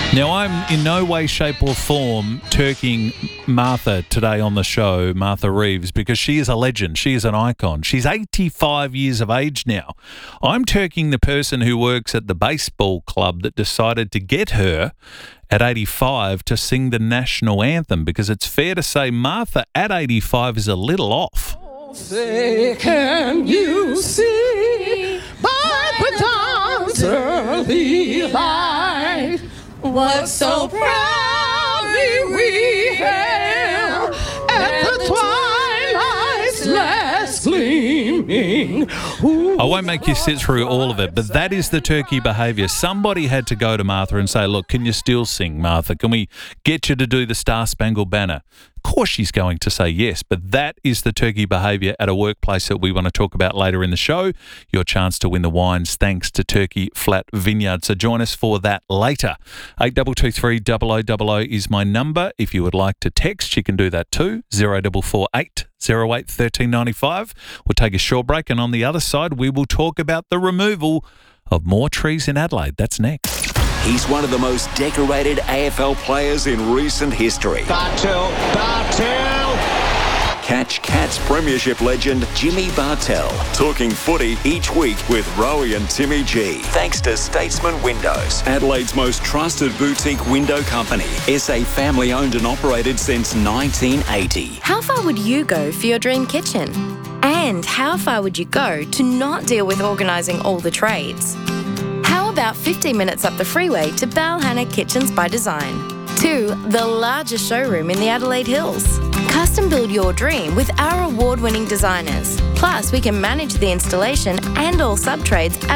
Now, I'm in no way, shape or form turking Martha today on the show, Martha Reeves, because she is a legend. She is an icon. She's 85 years of age now. I'm turking the person who works at the baseball club that decided to get her at 85 to sing the national anthem, because it's fair to say Martha at 85 is a little off. Say, can you see by the dawn's early light what so proudly we hailed at the twilight's last gleaming? I won't make you sit through all of it, but that is the turkey behaviour. Somebody had to go to Martha and say, look, can you still sing, Martha? Can we get you to do the Star Spangled Banner? Of course she's going to say yes, but that is the turkey behaviour at a workplace that we want to talk about later in the show. Your chance to win the wines thanks to Turkey Flat Vineyard. So join us for that later. 8223 0000 is my number. If you would like to text, you can do that too. 0448 08 1395. We'll take a short break, and on the other side we will talk about the removal of more trees in Adelaide. That's next. He's one of the most decorated AFL players in recent history. Bartel. Catch Cats Premiership legend Jimmy Bartel talking footy each week with Rowie and Timmy G. Thanks to Statesman Windows, Adelaide's most trusted boutique window company. SA family owned and operated since 1980. How far would you go for your dream kitchen? And how far would you go to not deal with organising all the trades? How about 15 minutes up the freeway to Balhanna Kitchens by Design? 2, the largest showroom in the Adelaide Hills. Custom build your dream with our award-winning designers. Plus, we can manage the installation and all sub-trades at